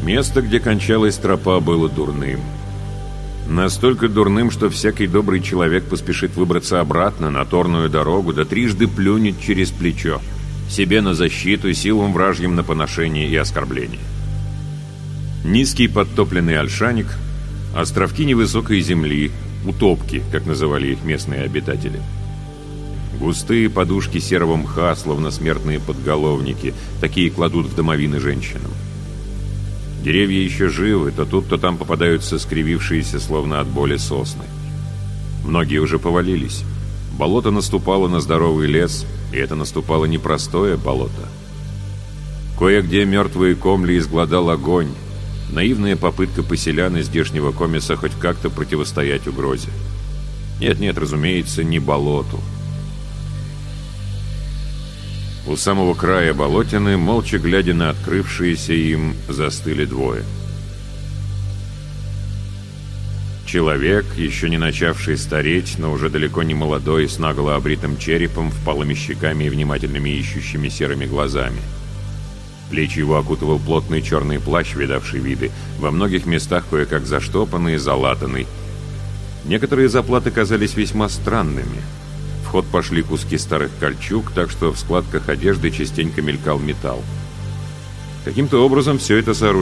Место, где кончалась тропа, было дурным. Настолько дурным, что всякий добрый человек поспешит выбраться обратно на торную дорогу, да трижды плюнет через плечо, себе на защиту, силам вражьим на поношение и оскорбление. Низкий подтопленный ольшаник, островки невысокой земли, утопки, как называли их местные обитатели. Густые подушки серого мха, словно смертные подголовники, такие кладут в домовины женщинам. Деревья еще живы, то тут, то там попадаются скривившиеся, словно от боли, сосны. Многие уже повалились. Болото наступало на здоровый лес, и это наступало непростое болото. Кое-где мертвые комли изгладал огонь. Наивная попытка поселян из здешнего комиса хоть как-то противостоять угрозе. Нет, разумеется, не болоту. У самого края болотины, молча глядя на открывшиеся им, застыли двое. Человек, еще не начавший стареть, но уже далеко не молодой, с наголо обритым черепом, впалыми щеками и внимательными ищущими серыми глазами. Плечи его окутывал плотный черный плащ, видавший виды, во многих местах кое-как заштопанный и залатанный. Некоторые заплаты казались весьма странными. В ход пошли куски старых кольчуг, так что в складках одежды частенько мелькал металл. Каким-то образом все это сооружение